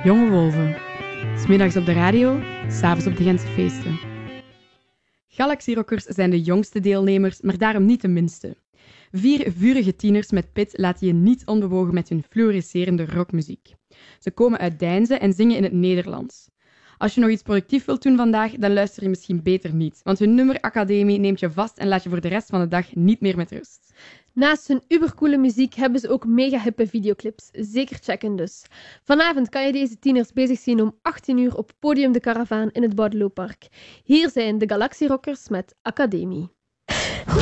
Jonge wolven. 's middags op de radio, 's avonds op de Gentse feesten. Galaxy Rockers zijn de jongste deelnemers, maar daarom niet de minste. 4 vurige tieners met pit laten je niet onbewogen met hun fluoriserende rockmuziek. Ze komen uit Deinze en zingen in het Nederlands. Als je nog iets productief wilt doen vandaag, dan luister je misschien beter niet, want hun nummer Academie neemt je vast en laat je voor de rest van de dag niet meer met rust. Naast hun ubercoole muziek hebben ze ook mega hippe videoclips. Zeker checken dus. Vanavond kan je deze tieners bezig zien om 18 uur op Podium de Caravaan in het Boudelooppark. Hier zijn de Galaxy Rockers met Academie.